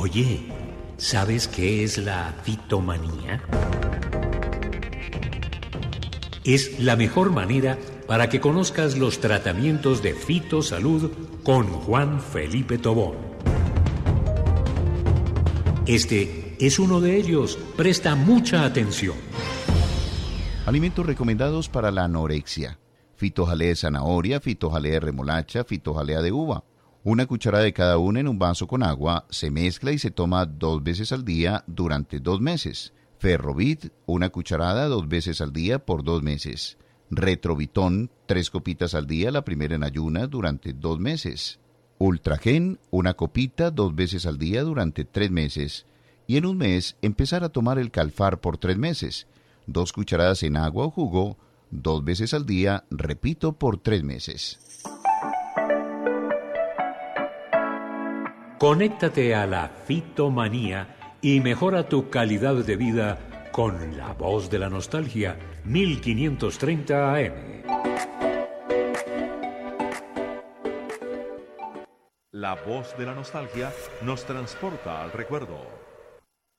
Oye, ¿sabes qué es la fitomanía? Es la mejor manera para que conozcas los tratamientos de fitosalud con Juan Felipe Tobón. Este es uno de ellos. Presta mucha atención. Alimentos recomendados para la anorexia. Fitojalea de zanahoria, fitojalea de remolacha, fitojalea de uva. Una cucharada de cada una en un vaso con agua, se mezcla y se toma 2 veces al día durante 2 meses. Ferrovit, una cucharada 2 veces al día por 2 meses. Retrovitón, 3 copitas al día, la primera en ayunas durante 2 meses. Ultragen, una copita 2 veces al día durante 3 meses. Y en un mes, empezar a tomar el Calfar por 3 meses. 2 cucharadas en agua o jugo, 2 veces al día, repito, por 3 meses. Conéctate a la fitomanía y mejora tu calidad de vida con La Voz de la Nostalgia, 1530 AM. La Voz de la Nostalgia nos transporta al recuerdo.